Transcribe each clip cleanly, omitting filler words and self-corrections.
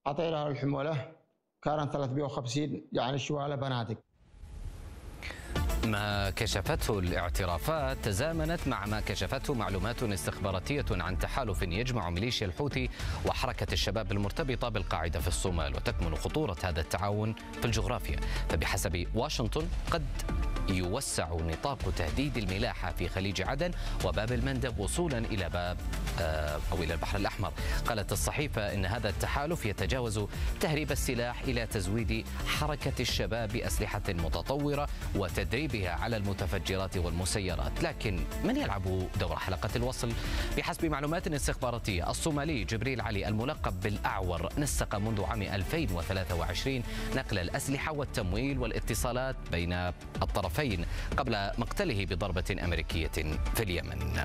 أعطينا الحمولة كانت 350 يعني شوالة بنادق. ما كشفته الاعترافات تزامنت مع ما كشفته معلومات استخباراتية عن تحالف يجمع ميليشيا الحوثي وحركة الشباب المرتبطة بالقاعدة في الصومال، وتكمن خطورة هذا التعاون في الجغرافيا. فبحسب واشنطن قد يوسع نطاق تهديد الملاحة في خليج عدن وباب المندب وصولا إلى إلى البحر الأحمر. قالت الصحيفة إن هذا التحالف يتجاوز تهريب السلاح إلى تزويد حركة الشباب بأسلحة متطورة وتدريبها على المتفجرات والمسيرات. لكن من يلعب دور حلقة الوصل؟ بحسب معلومات استخباراتية، الصومالي جبريل علي الملقب بالأعور نسق منذ عام 2023 نقل الأسلحة والتمويل والاتصالات بين الطرفين قبل مقتله بضربة أمريكية في اليمن.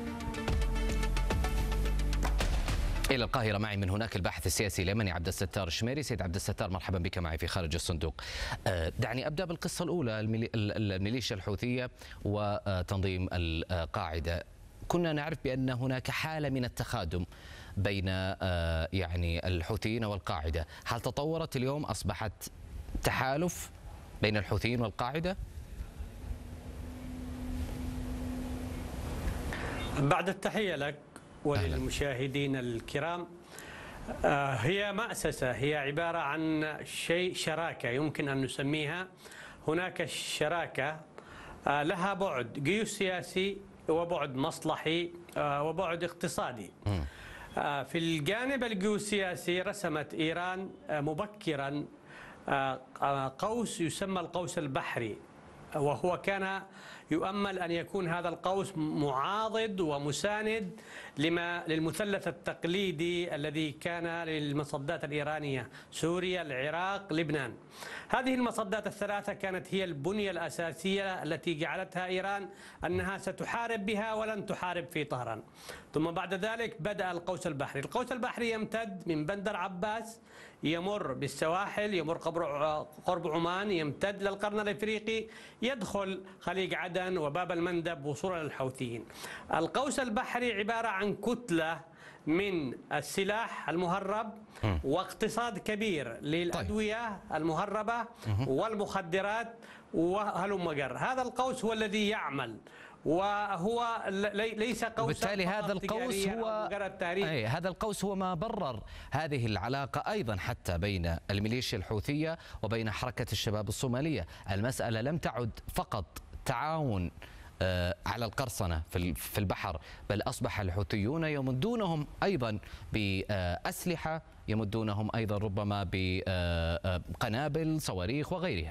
إلى القاهرة معي من هناك الباحث السياسي اليمني عبد الستار الشميري. سيد عبد الستار، مرحبا بك معي في خارج الصندوق. دعني أبدأ بالقصة الأولى، الميليشيا الحوثية وتنظيم القاعدة. كنا نعرف بأن هناك حالة من التخادم بين يعني الحوثيين والقاعدة. هل تطورت اليوم أصبحت تحالف بين الحوثيين والقاعدة؟ بعد التحية لك وللمشاهدين الكرام. هي مأسسة، هي عبارة عن شيء شراكة يمكن أن نسميها. هناك شراكة لها بعد جيوسياسي وبعد مصلحي وبعد اقتصادي. في الجانب الجيوسياسي رسمت إيران مبكرا قوس يسمى القوس البحري، وهو كان يؤمل أن يكون هذا القوس معاضد ومساند للمثلث التقليدي الذي كان للمصدات الإيرانية: سوريا، العراق، لبنان. هذه المصدات الثلاثة كانت هي البنية الأساسية التي جعلتها إيران أنها ستحارب بها ولن تحارب في طهران. ثم بعد ذلك بدأ القوس البحري. القوس البحري يمتد من بندر عباس، يمر بالسواحل، يمر قرب عمان، يمتد للقرن الافريقي، يدخل خليج عدن وباب المندب وصولا للحوثيين. القوس البحري عبارة عن كتلة من السلاح المهرب واقتصاد كبير للأدوية المهربة والمخدرات وهلم جر. هذا القوس هو الذي يعمل، وهو ليس قوسا. وبالتالي هذا القوس هو هذا القوس هو ما برر هذه العلاقة أيضا حتى بين الميليشيا الحوثية وبين حركة الشباب الصومالية. المسألة لم تعد فقط تعاون على القرصنة في البحر، بل أصبح الحوثيون يمدونهم أيضا بأسلحة، يمدونهم أيضا ربما بقنابل، صواريخ وغيرها.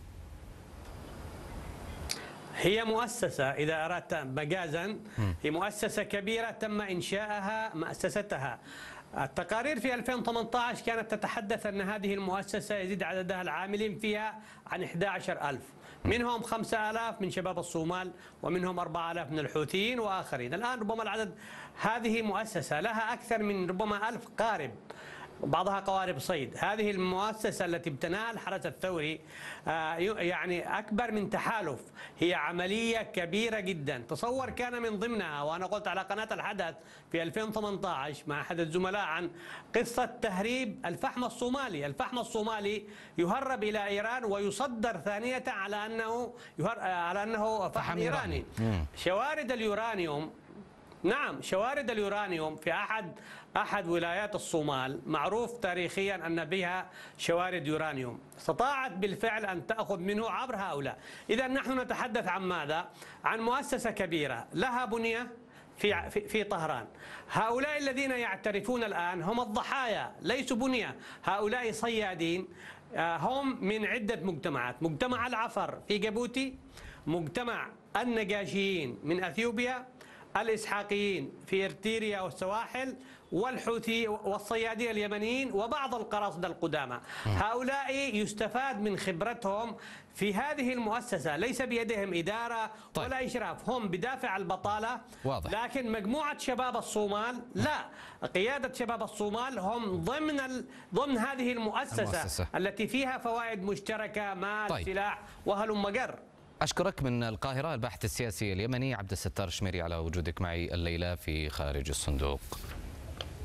هي مؤسسة، إذا أردت مجازا هي مؤسسة كبيرة تم إنشاءها، مؤسستها. التقارير في 2018 كانت تتحدث أن هذه المؤسسة يزيد عددها العاملين فيها عن 11,000، منهم 5,000 من شباب الصومال ومنهم 4,000 من الحوثيين وآخرين. الآن ربما العدد، هذه مؤسسة لها أكثر من ربما 1000 قارب، بعضها قوارب صيد. هذه المؤسسة التي ابتناها الحرس الثوري يعني أكبر من تحالف، هي عملية كبيرة جدا. تصور كان من ضمنها، وأنا قلت على قناة الحدث في 2018 مع أحد الزملاء عن قصة تهريب الفحم الصومالي. الفحم الصومالي يهرب إلى إيران ويصدر ثانية على أنه فحم إيراني. شوارد اليورانيوم، نعم، شوارد اليورانيوم في أحد ولايات الصومال معروف تاريخيا أن بها شوارد يورانيوم، استطاعت بالفعل أن تأخذ منه عبر هؤلاء. إذا نحن نتحدث عن ماذا؟ عن مؤسسة كبيرة لها بنية في طهران. هؤلاء الذين يعترفون الآن هم الضحايا، ليسوا بنية. هؤلاء صيادين، هم من عدة مجتمعات: مجتمع العفر في جيبوتي، مجتمع النجاشيين من أثيوبيا، الإسحاقيين في إرتريا والسواحل، والحوثي والصيادين اليمنيين وبعض القراصنة القدامى. هؤلاء يستفاد من خبرتهم في هذه المؤسسة، ليس بيدهم إدارة ولا إشراف، هم بدافع البطالة. واضح. لكن مجموعة شباب الصومال لا، قيادة شباب الصومال هم ضمن هذه المؤسسة التي فيها فوائد مشتركة، مال، سلاح وهلم جر. أشكرك من القاهرة الباحث السياسي اليمني عبد الستار الشميري على وجودك معي الليلة في خارج الصندوق.